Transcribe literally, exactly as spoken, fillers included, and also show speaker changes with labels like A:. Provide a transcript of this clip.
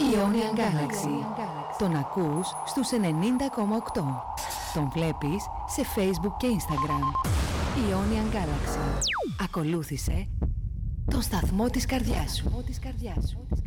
A: Ionian Galaxy. Τον ακούς στους ενενήντα κόμμα οκτώ. Τον βλέπεις σε Facebook και Instagram. Ionian Galaxy. Ακολούθησε τον σταθμό της καρδιάς σου.